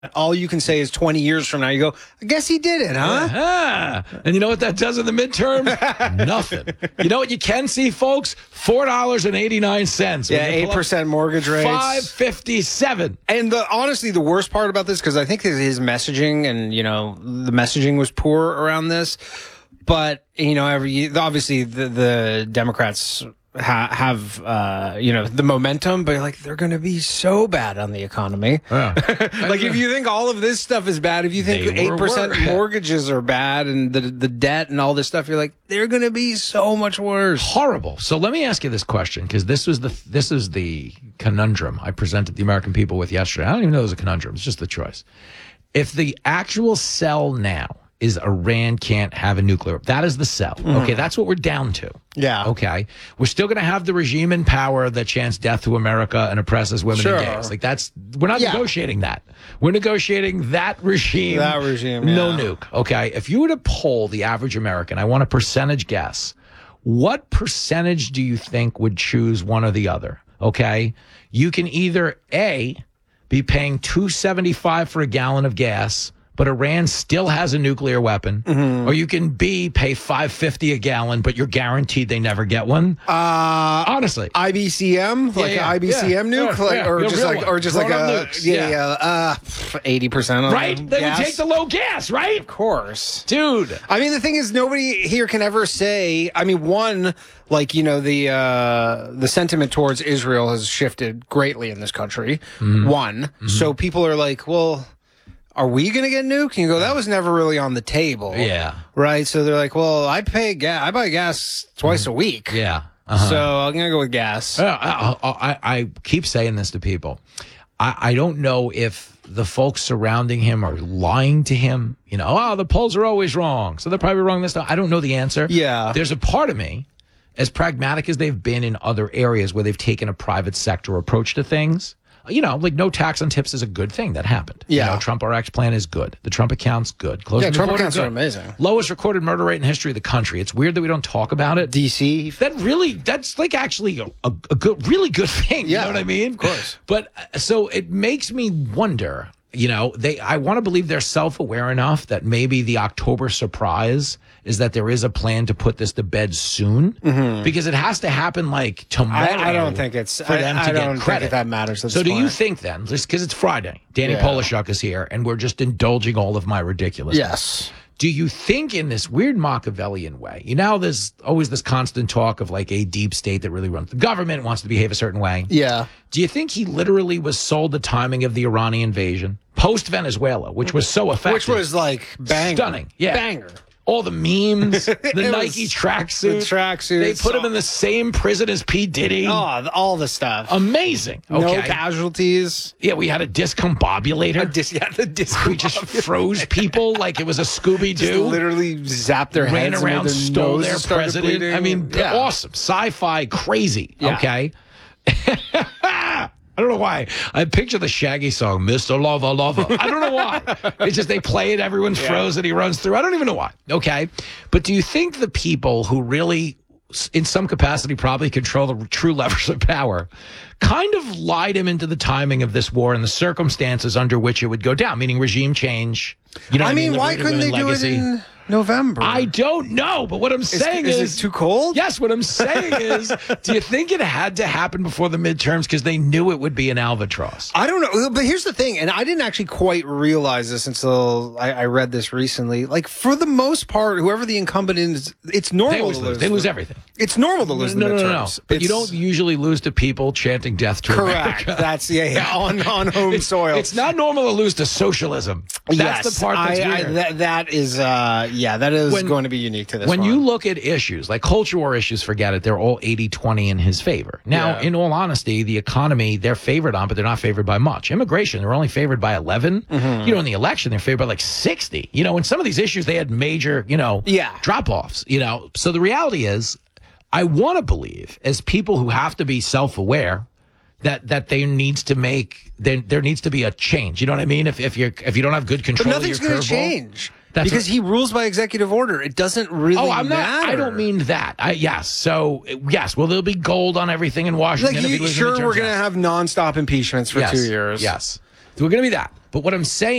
all you can say is 20 years from now, you go, I guess he did it, huh? And you know what that does in the midterms? Nothing. You know what you can see, folks? $4.89. Yeah, 8% mortgage rates. $5.57. And honestly, the worst part about this, because I think his messaging and, the messaging was poor around this. But, obviously the Democrats have the momentum, but they're going to be so bad on the economy. Yeah. If you think all of this stuff is bad, if you think 8% mortgages are bad and the debt and all this stuff, you're like, they're going to be so much worse. Horrible. So let me ask you this question, because this is the conundrum I presented the American people with yesterday. I don't even know it was a conundrum. It's just the choice. If the actual sell now is Iran can't have a nuclear. That is the sell. Okay, that's what we're down to. Yeah. Okay. We're still going to have the regime in power that chants death to America and oppresses women and gays. We're not negotiating that. We're negotiating that regime. That regime, no nuke. Okay. If you were to poll the average American, I want a percentage guess. What percentage do you think would choose one or the other? Okay. You can either A, be paying $2.75 for a gallon of gas, but Iran still has a nuclear weapon, or you can B, pay $5.50 a gallon, but you're guaranteed they never get one. Honestly, IBCM, IBCM nuke, or just like a 80% right? They would take the low gas, right? Of course, dude. I mean, the thing is, nobody here can ever say. I mean, one, the sentiment towards Israel has shifted greatly in this country. So people are like, well, are we going to get nuked? And you go, that was never really on the table. Yeah. Right? So they're like, well, I buy gas twice a week. Yeah. So I'm going to go with gas. I keep saying this to people. I don't know if the folks surrounding him are lying to him. The polls are always wrong, so they're probably wrong this time. I don't know the answer. Yeah. There's a part of me, as pragmatic as they've been in other areas where they've taken a private sector approach to things, no tax on tips is a good thing that happened. Yeah. Trump RX plan is good. The Trump account's good. Trump accounts are amazing. Lowest recorded murder rate in history of the country. It's weird that we don't talk about it. DC. That's actually a good, really good thing. Yeah, you know what I mean? Of course. But so it makes me wonder, I want to believe they're self-aware enough that maybe the October surprise is that there is a plan to put this to bed soon, because it has to happen tomorrow. I don't think it's for them to get credit. Think that matters. So do you think then, just because it's Friday, Danny Polishuk is here, and we're just indulging all of my ridiculousness? Yes. Do you think in this weird Machiavellian way, there's always this constant talk of a deep state that really runs the government, wants to behave a certain way. Yeah. Do you think he literally was sold the timing of the Iranian invasion post-Venezuela, which was so effective? Which was banger. Stunning. Yeah. Banger. All the memes, the Nike tracksuits. The tracksuits. They put him in the same prison as P. Diddy. Oh, all the stuff. Amazing. Okay. No casualties. Yeah, we had a discombobulator. The discombobulator. We just froze people like it was a Scooby-Doo. Just literally zapped their ran heads. Ran around, stole their president. Bleeding. I mean, awesome. Sci-fi crazy. Yeah. Okay. I don't know why. I picture the Shaggy song, Mr. Lover, Lover. I don't know why. It's just they play it, everyone's frozen, he runs through. I don't even know why. Okay. But do you think the people who really, in some capacity, probably control the true levers of power, kind of lied him into the timing of this war and the circumstances under which it would go down, meaning regime change? I mean, why couldn't they do it in November? I don't know, but what I'm saying is it too cold? Yes, what I'm saying is, do you think it had to happen before the midterms because they knew it would be an albatross? I don't know, but here's the thing, and I didn't actually quite realize this until I read this recently. For the most part, whoever the incumbent is, it's normal to lose. They lose everything. It's normal to lose the midterms. No. But you don't usually lose to people chanting death to Correct. America. That's on home soil. It's not normal to lose to socialism. That's the part that's weird. That is going to be unique to this When one. you look at issues, like culture war issues, forget it, they're all 80-20 in his favor. Now, in all honesty, the economy, they're favored on, but they're not favored by much. Immigration, they're only favored by 11. In the election, they're favored by 60. In some of these issues, they had major, drop-offs. So the reality is, I want to believe, as people who have to be self-aware, that there needs to be a change. You know what I mean? If you don't have good control, but nothing's going to change because he rules by executive order. It doesn't really matter. I don't mean that. Yes. So yes. Well, there'll be gold on everything in Washington. We're going to have nonstop impeachments for 2 years. Yes. We're going to be that. But what I'm saying